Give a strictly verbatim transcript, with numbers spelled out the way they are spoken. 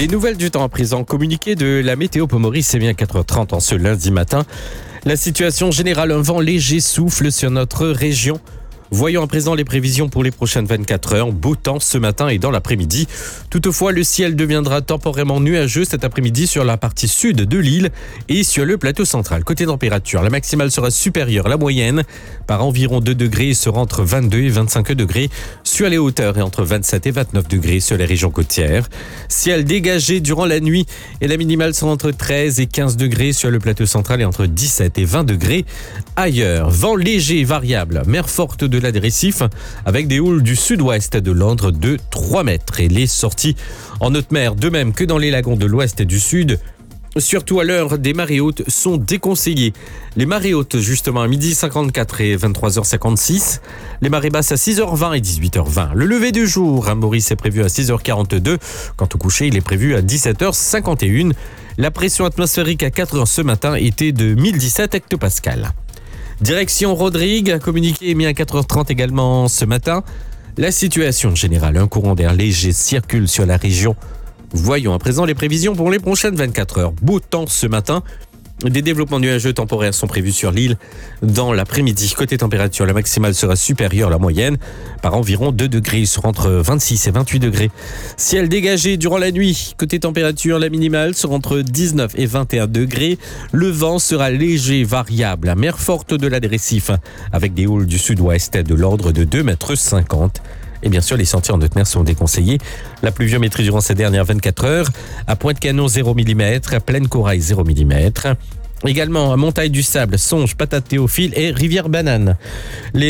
Les nouvelles du temps à présent, communiqué de la météo pour Maurice, c'est bien quatre heures trente en ce lundi matin. La situation générale, un vent léger souffle sur notre région. Voyons à présent les prévisions pour les prochaines vingt-quatre heures. Beau temps ce matin et dans l'après-midi. Toutefois, le ciel deviendra temporairement nuageux cet après-midi sur la partie sud de l'île et sur le plateau central. Côté température, la maximale sera supérieure à la moyenne par environ deux degrés et sera entre vingt-deux et vingt-cinq degrés sur les hauteurs et entre vingt-sept et vingt-neuf degrés sur les régions côtières. Ciel dégagé durant la nuit et la minimale sera entre treize et quinze degrés sur le plateau central et entre dix-sept et vingt degrés ailleurs. Vent léger variable, mer forte de des récifs avec des houles du sud-ouest de l'ordre de trois mètres et les sorties en haute mer, de même que dans les lagons de l'ouest et du sud, surtout à l'heure des marées hautes, sont déconseillées. Les marées hautes justement à midi cinquante-quatre et vingt-trois heures cinquante-six, les marées basses à six heures vingt et dix-huit heures vingt. Le lever du jour à Maurice est prévu à six heures quarante-deux, quant au coucher il est prévu à dix-sept heures cinquante et une. La pression atmosphérique à quatre heures ce matin était de mille dix-sept hectopascales. Direction Rodrigue, communiqué émis à quatre heures trente également ce matin. La situation générale, un courant d'air léger circule sur la région. Voyons à présent les prévisions pour les prochaines vingt-quatre heures. Beau temps ce matin. Des développements nuageux temporaires sont prévus sur l'île dans l'après-midi. Côté température, la maximale sera supérieure à la moyenne par environ deux degrés. Il sera entre vingt-six et vingt-huit degrés. Ciel dégagé durant la nuit. Côté température, la minimale sera entre dix-neuf et vingt et un degrés. Le vent sera léger, variable. La mer forte de la des récifs avec des houles du sud-ouest de l'ordre de deux mètres cinquante. Et bien sûr, les sorties en haute mer sont déconseillées. La pluviométrie durant ces dernières vingt-quatre heures, à Pointe-Canon zéro millimètre, à Plaine-Corail zéro millimètre. Également à Montagne du Sable, Songe, Patate Théophile et Rivière Banane. Les